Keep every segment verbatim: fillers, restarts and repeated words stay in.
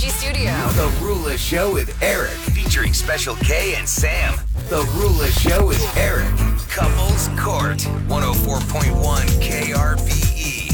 G Studio. The Rula Show with Eric, featuring Special K and Sam. The Rula Show with Eric. Couples Court, one oh four point one K R B E.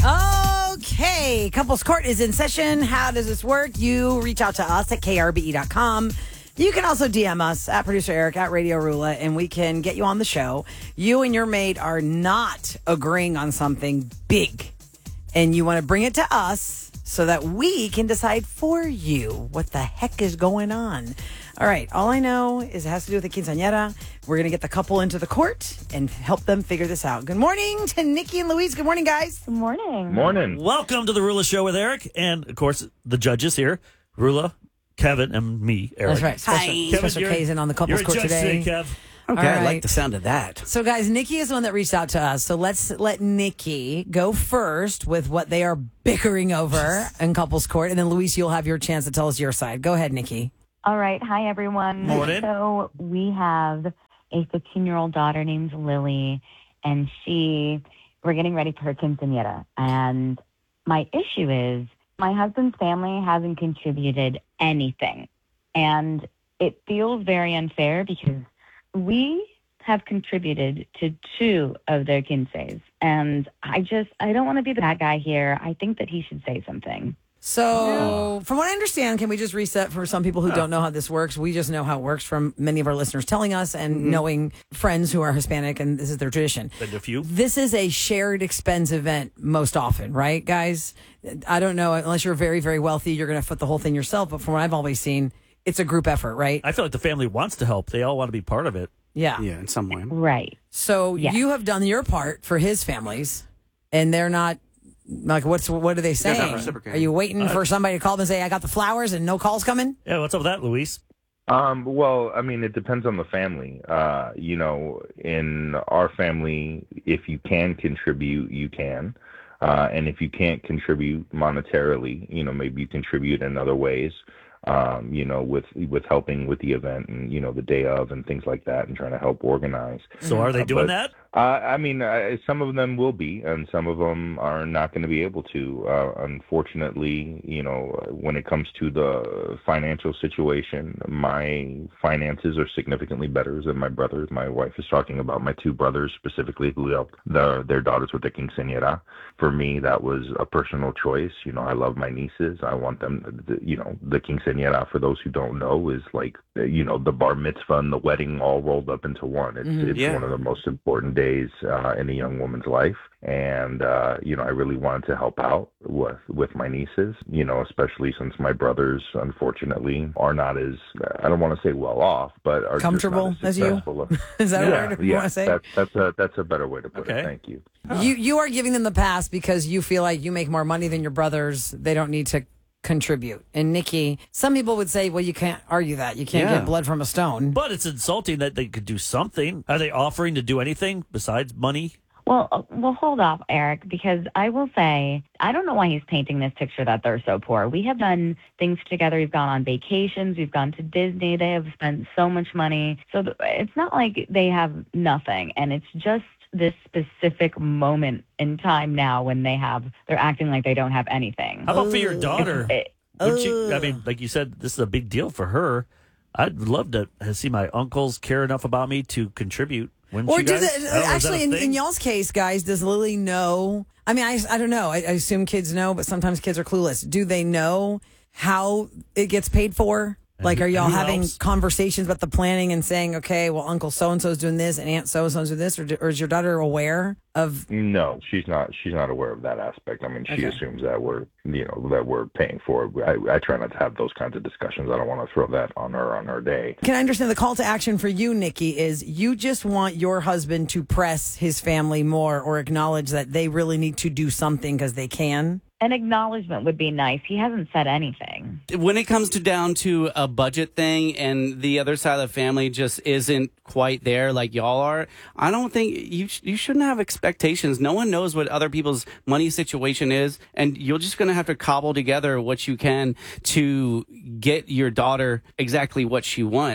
Okay, Couples Court is in session. How does this work? You reach out to us at K R B E dot com. You can also D M us at Producer Eric at Radio Rula, and we can get you on the show. You and your mate are not agreeing on something big, and you want to bring it to us so that we can decide for you what the heck is going on. All right, all I know is it has to do with the quinceañera. We're going to get the couple into the court and help them figure this out. Good morning to Nikki and Louise. Good morning, guys. Good morning. Morning. Welcome to the Rula Show with Eric. And, of course, the judges here, Rula, Kevin, and me, Eric. That's right. Special, Kevin, Special K's in on the Couples you're a Court judge today. today, Kev. Okay, All I right. like the sound of that. So, guys, Nikki is the one that reached out to us. So let's let Nikki go first with what they are bickering over in Couples Court. And then, Luis, you'll have your chance to tell us your side. Go ahead, Nikki. All right. Hi, everyone. Morning. So we have a fifteen-year-old daughter named Lily, and she, we're getting ready for her quinceañera. And my issue is my husband's family hasn't contributed anything. And it feels very unfair because we have contributed to two of their quinces. And I just, I don't want to be the bad guy here. I think that he should say something. So, from what I understand, can we just reset for some people who don't know how this works? We just know how it works from many of our listeners telling us and Mm-hmm. knowing friends who are Hispanic, and this is their tradition. Been to a few. This is a shared expense event most often, right, guys? I don't know, unless you're very, very wealthy, you're going to foot the whole thing yourself. But from what I've always seen, it's a group effort, right? I feel like the family wants to help. They all want to be part of it. Yeah. Yeah, in some way. Right. So Yes. you have done your part for his families, and they're not. Like, what's what are they not saying? reciprocating. Are you waiting for somebody to call them and say, I got the flowers and no calls coming? Yeah, what's up with that, Luis? Um, well, I mean, it depends on the family. Uh, you know, in our family, if you can contribute, you can. Uh, and if you can't contribute monetarily, you know, maybe you contribute in other ways, um, you know, with with helping with the event and, you know, the day of and things like that and trying to help organize. So are they Uh, doing but- that? Uh, I mean, uh, some of them will be, and some of them are not going to be able to. Uh, unfortunately, you know, when it comes to the financial situation, my finances are significantly better than my brothers. My wife is talking about my two brothers specifically who helped the, their daughters with the quinceañera. For me, that was a personal choice. You know, I love my nieces. I want them, to, you know, the quinceañera, for those who don't know, is like, you know, the bar mitzvah and the wedding all rolled up into one. It's, Mhm. it's Yeah. one of the most important days uh, in a young woman's life, and uh, you know, I really wanted to help out with with my nieces. You know, especially since my brothers, unfortunately, are not as I don't want to say well off, but are just Comfortable not as you? successful. Is that yeah, a word you yeah, want to say? That's that's a that's a better way to put Okay. it. Thank you. You you are giving them the pass because you feel like you make more money than your brothers. They don't need to contribute. And Nikki, some people would say, well, you can't argue that. You can't Yeah. get blood from a stone. But it's insulting that they could do something. Are they offering to do anything besides money? Well, uh, well, hold off, Eric, because I will say, I don't know why he's painting this picture that they're so poor. We have done things together. We've gone on vacations. We've gone to Disney. They have spent so much money. So th- it's not like they have nothing. And it's just this specific moment in time now when they have, they're acting like they don't have anything. How about for your daughter? It- Would you, I mean, like you said, this is a big deal for her. I'd love to see my uncles care enough about me to contribute. Wouldn't Or you do guys? the, I don't know, is that actually, a in, in thing? y'all's case, guys, does Lily know? I mean, I, I don't know. I, I assume kids know, but sometimes kids are clueless. Do they know how it gets paid for? Like, are y'all who having helps? conversations about the planning and saying, okay, well, Uncle so-and-so's doing this and Aunt so-and-so's doing this? Or, do, or is your daughter aware of... No, she's not. She's not aware of that aspect. I mean, she Okay. assumes that we're, you know, that we're paying for it. I, I try not to have those kinds of discussions. I don't want to throw that on her on her day. Can I understand the call to action for you, Nikki, is you just want your husband to press his family more or acknowledge that they really need to do something because they can? An acknowledgement would be nice. He hasn't said anything. When it comes to down to a budget thing and the other side of the family just isn't quite there like y'all are, I don't think you sh- you shouldn't have expectations. No one knows what other people's money situation is, and you're just going to have to cobble together what you can to get your daughter exactly what she wants.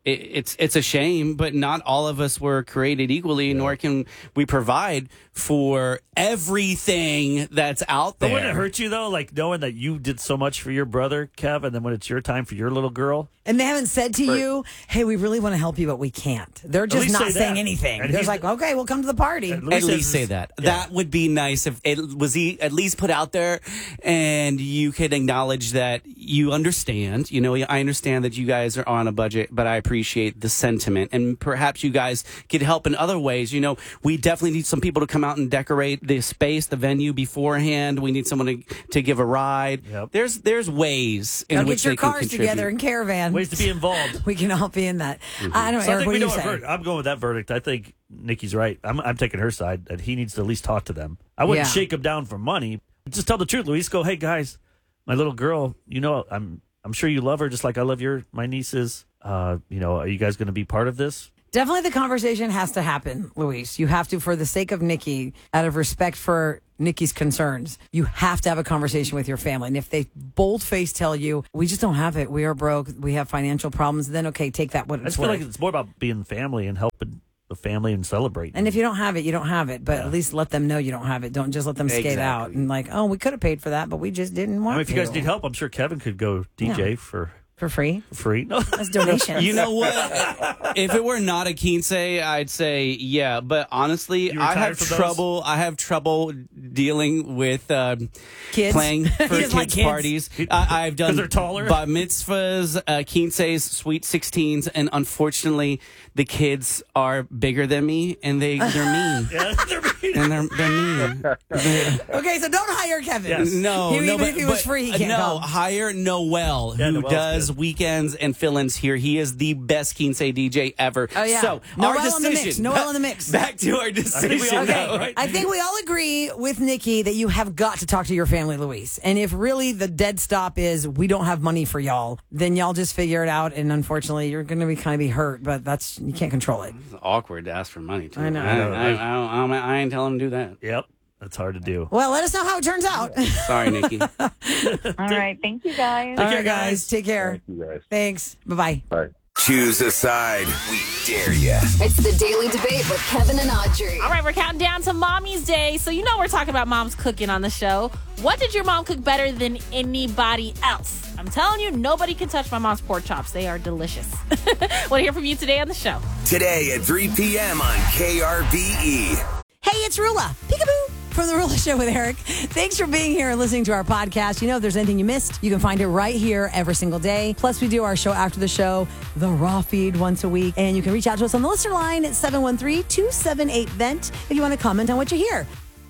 it, it's it's a shame, but not all of us were created equally, yeah. nor can we provide for everything that's out there. But wouldn't it hurt you, though, like knowing that you did so much for your brother, Kev, and then when it's your time for your little girl? And they haven't said to right. you, hey, we really want to help you, but we can't. They're just not say saying that. anything. And They're just like, okay, we'll come to the party. At least, at least say that. Yeah. That would be nice if it was he at least put out there and you could acknowledge that you understand. You know, I understand that you guys are on a budget, but I appreciate the sentiment. And perhaps you guys could help in other ways. You know, we definitely need some people to come out and decorate the space, the venue beforehand. We need someone to, to give a ride. Yep. There's there's ways in Now which get your they can cars contribute. together in caravan. Ways to be involved. We can all be in that. Mm-hmm. I don't know, so Eric, I think what we do you know say? ver- I'm going with that verdict. I think Nikki's right. I'm, I'm taking her side, that he needs to at least talk to them. I wouldn't Yeah. shake him down for money. Just tell the truth, Luis. Go, hey, guys, my little girl, you know, I'm I'm sure you love her just like I love your my nieces. Uh, you know, are you guys going to be part of this? Definitely the conversation has to happen, Luis. You have to, for the sake of Nikki, out of respect for Nikki's concerns, you have to have a conversation with your family. And if they bold-faced tell you, we just don't have it, we are broke, we have financial problems, then okay, take that what I it's just feel worth. like it's more about being family and helping the family and celebrating. And if you don't have it, you don't have it. But Yeah. at least let them know you don't have it. Don't just let them skate Exactly. out and like, oh, we could have paid for that, but we just didn't want I mean, if you guys to. need help, I'm sure Kevin could go D J Yeah. for For free? for free. No. That's donations. You know what? If it were not a quince, I'd say yeah. But honestly, You I retired have from those? trouble. I have trouble dealing with um, Kids? playing for He kids, doesn't like kids. parties. I, I've done they're taller? bar mitzvahs, uh, quinces, sweet sixteens, and unfortunately, the kids are bigger than me, and they they're mean. Yeah, they're mean. And they're they're mean. They're- Okay, so don't hire Kevin. Yes. No, He- no, even but, if he was but, free, he uh, can't no. come. Hire Noel, Yeah, who Noel's does good. weekends and fill-ins here. He is the best quince D J ever. Oh, yeah. So Noel our in the decision. mix. Noel in the mix. Back to our decision. we all Okay, know, right? I think we all agree with Nikki that you have got to talk to your family, Luis. And if really the dead stop is we don't have money for y'all, then y'all just figure it out. And unfortunately, you're going to be kind of be hurt, but that's you can't control it. It's awkward to ask for money. Too. I know. I, I, I, I, don't- I ain't telling him to do that. Yep, that's hard to do. Well, let us know how it turns out. Sorry, Nikki. All right. Thank you, guys. All care, right, guys. Take care. Thank you guys. Thanks. Bye bye. Bye. Choose a side. We dare ya. It's the Daily Debate with Kevin and Audrey. All right, we're counting down to Mommy's Day. So, you know, we're talking about mom's cooking on the show. What did your mom cook better than anybody else? I'm telling you, nobody can touch my mom's pork chops. They are delicious. Want to hear from you today on the show. Today at three p.m. on K R B E. Hey, it's Rula. Peekaboo. From the Rula Show with Eric. Thanks for being here and listening to our podcast. You know, if there's anything you missed, you can find it right here every single day. Plus, we do our show after the show, the Raw Feed, once a week. And you can reach out to us on the listener line at seven one three, two seven eight, V E N T if you want to comment on what you hear.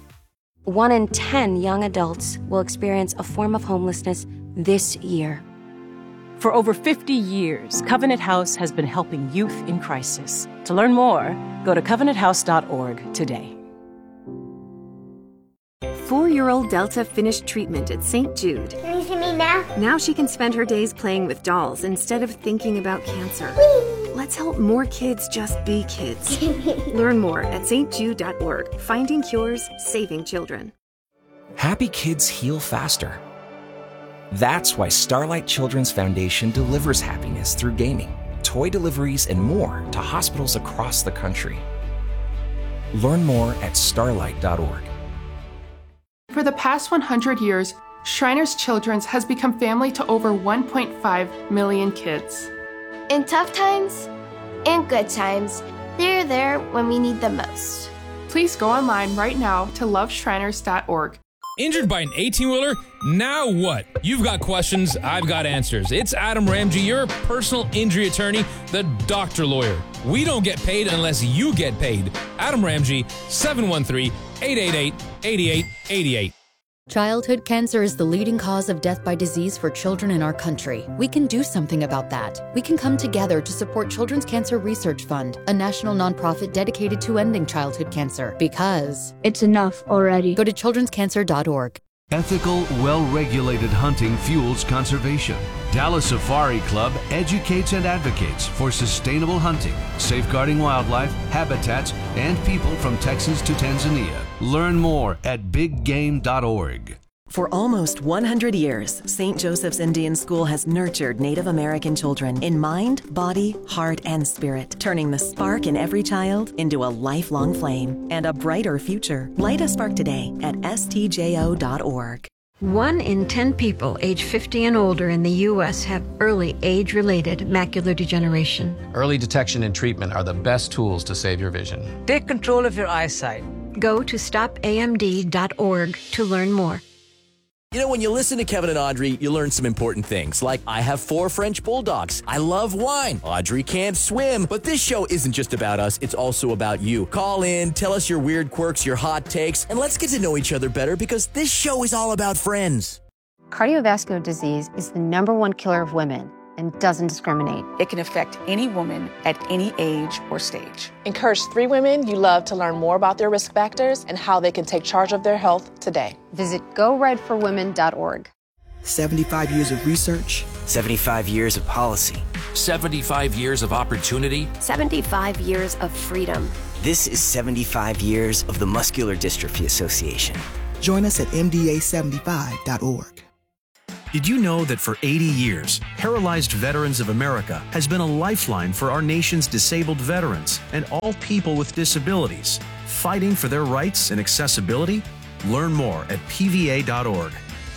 One in ten young adults will experience a form of homelessness this year. For over fifty years, Covenant House has been helping youth in crisis. To learn more, go to covenant house dot org today. Four-year-old Delta finished treatment at Saint Jude. Can you see me now? Now she can spend her days playing with dolls instead of thinking about cancer. Whee! Let's help more kids just be kids. Learn more at st jude dot org. Finding cures, saving children. Happy kids heal faster. That's why Starlight Children's Foundation delivers happiness through gaming, toy deliveries, and more to hospitals across the country. Learn more at starlight dot org. For the past one hundred years, Shriners Children's has become family to over one point five million kids. In tough times and good times, they're there when we need them most. Please go online right now to love shriners dot org. Injured by an eighteen-wheeler? Now what? You've got questions, I've got answers. It's Adam Ramsey, your personal injury attorney, the doctor lawyer. We don't get paid unless you get paid. Adam Ramsey, seven one three, eight eight eight, eight eight eight eight. Childhood cancer is the leading cause of death by disease for children in our country. We can do something about that. We can come together to support Children's Cancer Research Fund, a national nonprofit dedicated to ending childhood cancer. Because it's enough already. Go to children's cancer dot org. Ethical, well-regulated hunting fuels conservation. Dallas Safari Club educates and advocates for sustainable hunting, safeguarding wildlife, habitats, and people from Texas to Tanzania. Learn more at big game dot org. For almost one hundred years, Saint Joseph's Indian School has nurtured Native American children in mind, body, heart, and spirit, turning the spark in every child into a lifelong flame and a brighter future. Light a spark today at S T J O dot org. One in ten people age fifty and older in the U S have early age-related macular degeneration. Early detection and treatment are the best tools to save your vision. Take control of your eyesight. Go to stop A M D dot org to learn more. You know, when you listen to Kevin and Audrey, you learn some important things, like I have four French bulldogs. I love wine. Audrey can't swim. But this show isn't just about us. It's also about you. Call in, tell us your weird quirks, your hot takes, and let's get to know each other better because this show is all about friends. Cardiovascular disease is the number one killer of women and doesn't discriminate. It can affect any woman at any age or stage. Encourage three women you love to learn more about their risk factors and how they can take charge of their health today. Visit go red for women dot org. seventy-five years of research. seventy-five years of policy. seventy-five years of opportunity. seventy-five years of freedom. This is seventy-five years of the Muscular Dystrophy Association. Join us at M D A seventy-five dot org. Did you know that for eighty years, Paralyzed Veterans of America has been a lifeline for our nation's disabled veterans and all people with disabilities, fighting for their rights and accessibility? Learn more at P V A dot org.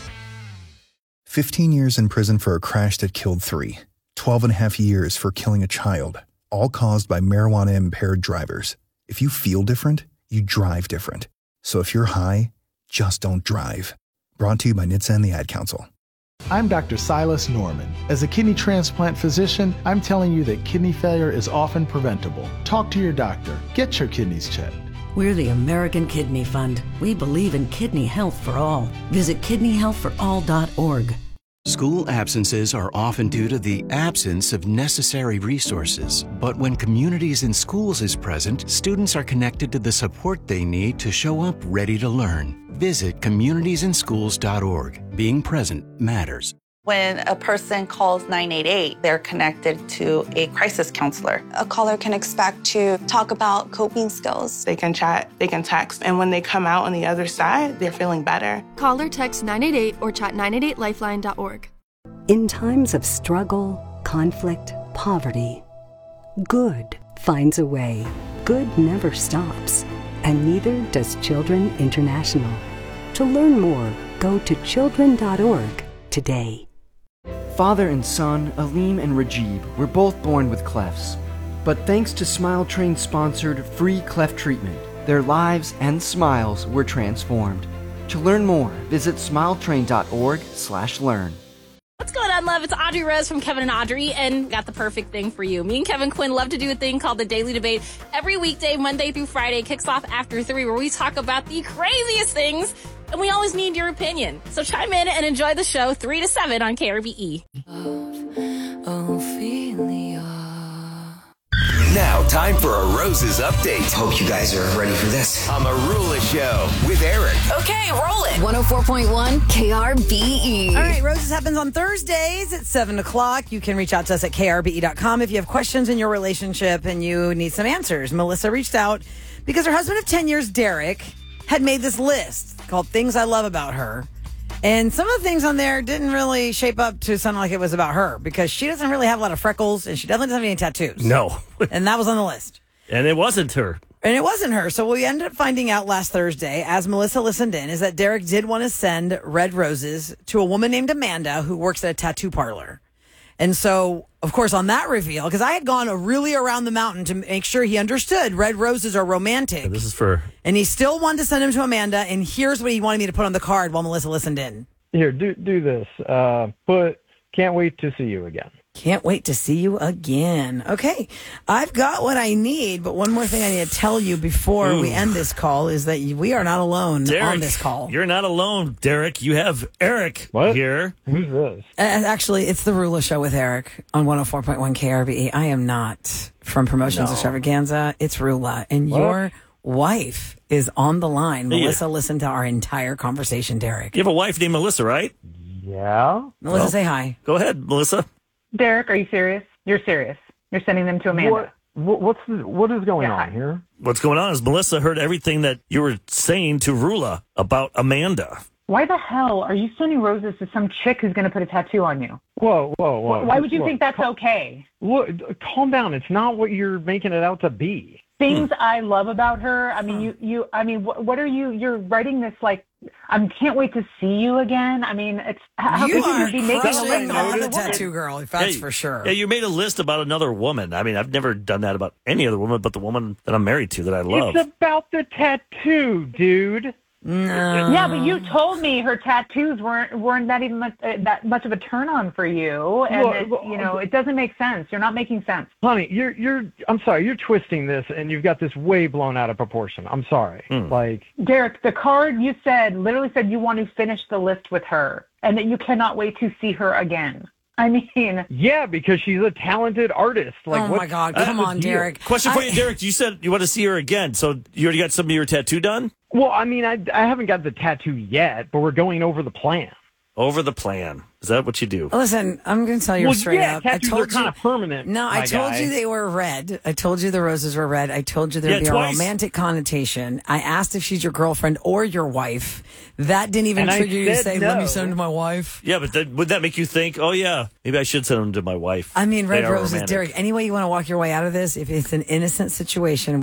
fifteen years in prison for a crash that killed three. twelve and a half years for killing a child, all caused by marijuana-impaired drivers. If you feel different, you drive different. So if you're high, just don't drive. Brought to you by N H T S A and the Ad Council. I'm Doctor Silas Norman. As a kidney transplant physician, I'm telling you that kidney failure is often preventable. Talk to your doctor. Get your kidneys checked. We're the American Kidney Fund. We believe in kidney health for all. Visit kidney health for all dot org. School absences are often due to the absence of necessary resources. But when Communities in Schools is present, students are connected to the support they need to show up ready to learn. Visit communities in schools dot org. Being present matters. When a person calls nine eight eight, they're connected to a crisis counselor. A caller can expect to talk about coping skills. They can chat, they can text, and when they come out on the other side, they're feeling better. Call or text nine eight eight or chat nine eight eight lifeline dot org. In times of struggle, conflict, poverty, good finds a way. Good never stops, and neither does Children International. To learn more, go to children dot org today. Father and son, Aleem and Rajiv, were both born with clefts. But thanks to Smile Train sponsored free cleft treatment, their lives and smiles were transformed. To learn more, visit smile train dot org slash learn. What's going on, love? It's Audrey Rose from Kevin and Audrey, and got the perfect thing for you. Me and Kevin Quinn love to do a thing called the Daily Debate. Every weekday, Monday through Friday, kicks off after three, where we talk about the craziest things, and we always need your opinion. So chime in and enjoy the show three to seven on K R B E. Now, time for a Roses update. Hope you guys are ready for this. On the Rula Show with Eric. Okay, roll it. one oh four point one K R B E. All right, Roses happens on Thursdays at seven o'clock. You can reach out to us at K R B E dot com if you have questions in your relationship and you need some answers. Melissa reached out because her husband of ten years, Derek, had made this list called Things I Love About Her. And some of the things on there didn't really shape up to sound like it was about her because she doesn't really have a lot of freckles and she definitely doesn't have any tattoos. No. And that was on the list. And it wasn't her. And it wasn't her. So what we ended up finding out last Thursday, as Melissa listened in, is that Derek did want to send red roses to a woman named Amanda who works at a tattoo parlor. And so, of course, on that reveal, because I had gone a really around the mountain to make sure he understood red roses are romantic. And this is for... And he still wanted to send them to Amanda, and here's what he wanted me to put on the card while Melissa listened in. Here, do do this. Uh, put, can't wait to see you again. Can't wait to see you again. Okay, I've got what I need, but one more thing I need to tell you before Ooh. we end this call is that we are not alone Derek, on this call. You're not alone, Derek. You have Eric what? here. Who's this? Uh, actually, it's the Rula Show with Eric on one oh four point one K R B E. I am not from Promotions no. Extravaganza. It's Rula, and what? your wife is on the line. Yeah. Melissa listened to our entire conversation, Derek. You have a wife named Melissa, right? Yeah. Melissa, well, say hi. Go ahead, Melissa. Derek, are you serious? You're serious. You're sending them to Amanda. What, what's the, what is going yeah. on here? What's going on is Melissa heard everything that you were saying to Rula about Amanda. Why the hell are you sending roses to some chick who's going to put a tattoo on you? Whoa, whoa, whoa. Why would you Look, think that's cal- okay? Look, calm down. It's not what you're making it out to be. Things I love about her. I mean, you, you. I mean, what, what are you? You're writing this like, I can't wait to see you again. I mean, it's how You could are you be making a crushing list on of the other tattoo women? girl, if that's Yeah, for sure. Yeah, you made a list about another woman. I mean, I've never done that about any other woman but the woman that I'm married to that I love. It's about the tattoo, dude. No. Yeah, but you told me her tattoos weren't weren't that even much, uh, that much of a turn on for you, and Well, it, well, you know it doesn't make sense. You're not making sense. Honey, you're you're. I'm sorry. You're twisting this, and you've got this way blown out of proportion. I'm sorry. Mm. Like, Derek, the card you said literally said you want to finish the list with her, and that you cannot wait to see her again. I mean, yeah, because she's a talented artist. Like, Oh, what's- my God. what's Come the on, deal? Derek. Question for I- you, Derek. You said you want to see her again, so you already got some of your tattoo done? Well, I mean, I I haven't got the tattoo yet, but we're going over the plan. Over the plan. Is that what you do? Listen, I'm going to tell you Well, straight yeah, up. I tattoos told are kind you, of permanent. No, I my told guy. you they were red. I told you the roses were red. I told you there'd Yeah, be twice. a romantic connotation. I asked if she's your girlfriend or your wife. That didn't even And I trigger you to said say, let me no. send them to my wife. Yeah, but then, would that make you think, oh, yeah, maybe I should send them to my wife? I mean, They red are roses, romantic. Derek, any way you want to walk your way out of this, if it's an innocent situation,